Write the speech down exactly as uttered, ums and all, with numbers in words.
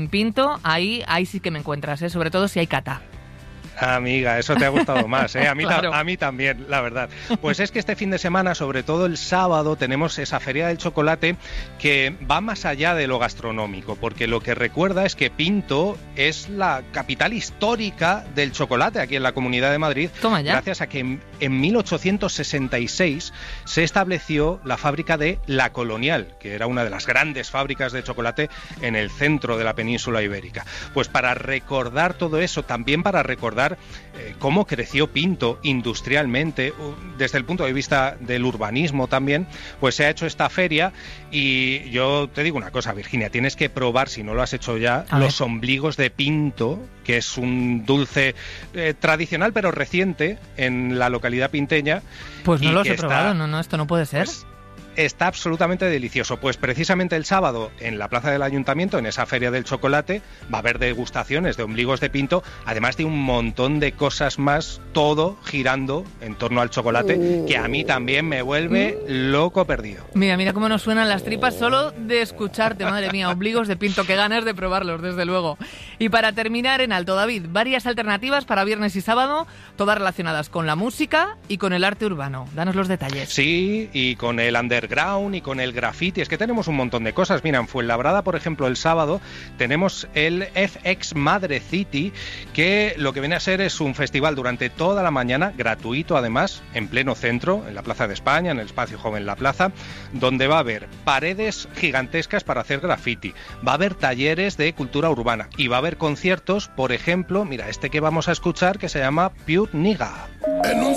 en Pinto, ahí, ahí sí que me encuentras, ¿eh? Sobre todo si hay cata. Amiga, eso te ha gustado más, ¿eh? A mí, Claro. ta- a mí también, la verdad. Pues es que este fin de semana, sobre todo el sábado, tenemos esa Feria del Chocolate que va más allá de lo gastronómico, porque lo que recuerda es que Pinto es la capital histórica del chocolate aquí en la Comunidad de Madrid. Toma ya. Gracias a que en, en mil ochocientos sesenta y seis se estableció la fábrica de La Colonial, que era una de las grandes fábricas de chocolate en el centro de la península ibérica. Pues para recordar todo eso, también para recordar Eh, cómo creció Pinto industrialmente, desde el punto de vista del urbanismo también, pues se ha hecho esta feria y yo te digo una cosa, Virginia, tienes que probar, si no lo has hecho ya, A los ver. ombligos de Pinto, que es un dulce eh, tradicional pero reciente en la localidad pinteña. Pues no y los que he está, probado, no, no, esto no puede ser. pues, está absolutamente delicioso. Pues precisamente el sábado en la plaza del Ayuntamiento, en esa feria del chocolate, va a haber degustaciones de ombligos de Pinto, además de un montón de cosas más, todo girando en torno al chocolate, que a mí también me vuelve loco perdido. Mira, mira cómo nos suenan las tripas solo de escucharte, madre mía, ombligos de Pinto, qué ganas de probarlos, desde luego. Y para terminar, en Alto David, varias alternativas para viernes y sábado, todas relacionadas con la música y con el arte urbano. Danos los detalles. Sí, y con el underground y con el graffiti, es que tenemos un montón de cosas. Mira, en Fuenlabrada, por ejemplo, el sábado tenemos el F X Madre City, que lo que viene a ser es un festival durante toda la mañana, gratuito además, en pleno centro, en la Plaza de España, en el Espacio Joven La Plaza, donde va a haber paredes gigantescas para hacer graffiti, va a haber talleres de cultura urbana y va a haber conciertos, por ejemplo, mira, este que vamos a escuchar que se llama Pure Niga. En un